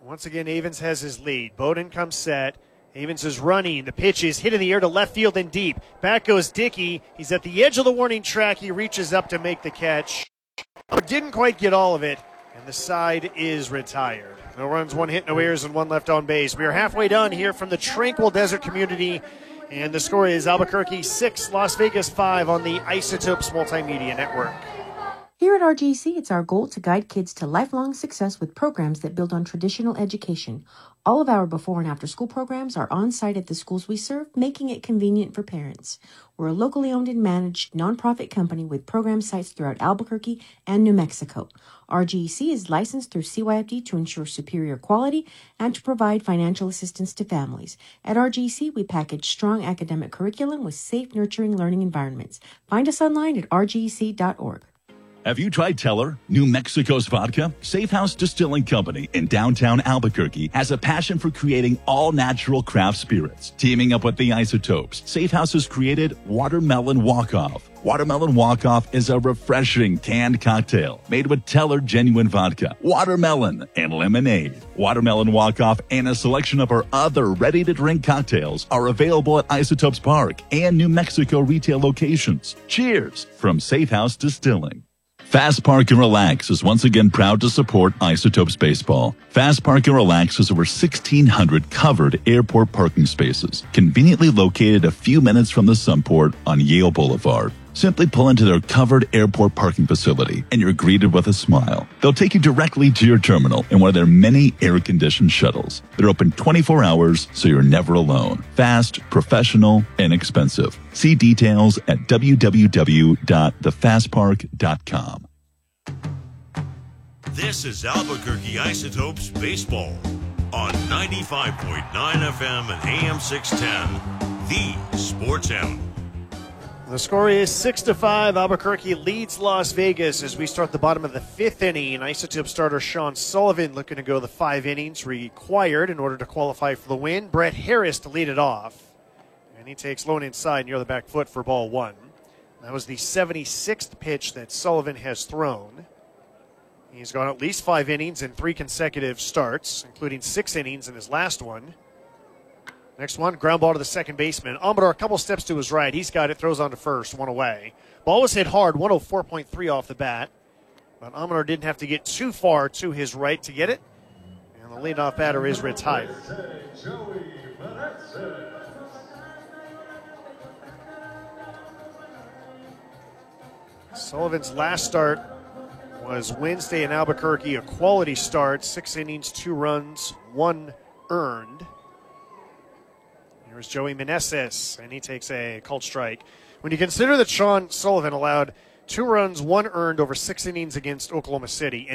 Once again, Avens has his lead. Bowden comes set. Avens is running. The pitch is hit in the air to left field and deep. Back goes Dickey. He's at the edge of the warning track. He reaches up to make the catch, but didn't quite get all of it, and the side is retired. No runs, one hit, no errors, and one left on base. We are halfway done here from the tranquil desert community, and the score is Albuquerque 6, Las Vegas 5 on the Isotopes Multimedia Network. Here at RGC, it's our goal to guide kids to lifelong success with programs that build on traditional education. All of our before and after school programs are on site at the schools we serve, making it convenient for parents. We're a locally owned and managed nonprofit company with program sites throughout Albuquerque and New Mexico. RGC is licensed through CYFD to ensure superior quality and to provide financial assistance to families. At RGC, we package strong academic curriculum with safe, nurturing learning environments. Find us online at rgc.org. Have you tried Teller, New Mexico's vodka? Safe House Distilling Company in downtown Albuquerque has a passion for creating all-natural craft spirits. Teaming up with the Isotopes, Safe House has created Watermelon Walk-Off. Watermelon Walk-Off is a refreshing canned cocktail made with Teller genuine vodka, watermelon, and lemonade. Watermelon Walk-Off and a selection of our other ready-to-drink cocktails are available at Isotopes Park and New Mexico retail locations. Cheers from Safe House Distilling. Fast Park and Relax is once again proud to support Isotopes Baseball. Fast Park and Relax has over 1,600 covered airport parking spaces, conveniently located a few minutes from the Sunport on Yale Boulevard. Simply pull into their covered airport parking facility and you're greeted with a smile. They'll take you directly to your terminal in one of their many air-conditioned shuttles. They're open 24 hours, so you're never alone. Fast, professional, inexpensive. See details at www.thefastpark.com. This is Albuquerque Isotopes Baseball on 95.9 FM and AM 610, the Sports Animal. The score is 6-5. Albuquerque leads Las Vegas as we start the bottom of the fifth inning. Isotope starter Sean Sullivan looking to go the 5 innings required in order to qualify for the win. Brett Harris to lead it off. And he takes low and inside near the back foot for ball 1. That was the 76th pitch that Sullivan has thrown. He's gone at least 5 innings in 3 consecutive starts, including 6 innings in his last one. Next one, ground ball to the second baseman. Amador, a couple steps to his right. He's got it, throws on to first, 1 away. Ball was hit hard, 104.3 off the bat. But Amador didn't have to get too far to his right to get it. And the leadoff batter is retired. Sullivan's last start was Wednesday in Albuquerque, a quality start. 6 innings, 2 runs, 1 earned. Here's Joey Meneses, and he takes a called strike. When you consider that Sean Sullivan allowed 2 runs, 1 earned over 6 innings against Oklahoma City,